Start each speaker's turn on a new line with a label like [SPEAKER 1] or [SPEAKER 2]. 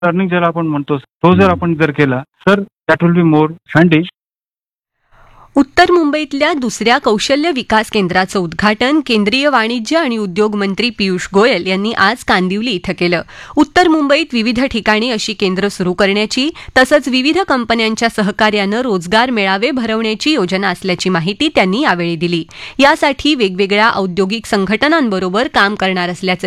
[SPEAKER 1] Learning ज्याला आपण म्हणतो तो जर आपण जर केला तर दॅट विल बी मोर हँडी.
[SPEAKER 2] उत्तर मुंबईतल्या दुसऱ्या कौशल्य विकास केंद्राचं उद्घाटन केंद्रीय वाणिज्य आणि उद्योग मंत्री पियुष गोयल यांनी आज कांदिवली इथं केलं. उत्तर मुंबईत विविध ठिकाणी अशी केंद्र सुरू करण्याची तसंच विविध कंपन्यांच्या सहकार्यानं रोजगार मेळावे भरवण्याची योजना असल्याची माहिती त्यांनी यावेळी दिली. यासाठी वेगवेगळ्या औद्योगिक संघटनांबरोबर काम करणार असल्याचं